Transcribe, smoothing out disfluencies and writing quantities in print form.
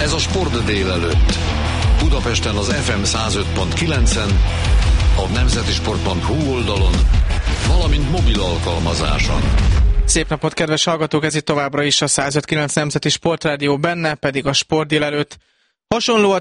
Ez a Sport délelőtt. Budapesten az FM 105.9-en, a nemzetisport.hu oldalon, valamint mobil alkalmazáson. Szép napot, kedves hallgatók! Ez itt továbbra is a 105.9 Nemzeti Sportrádió, benne pedig a Sport délelőtt. Hasonló a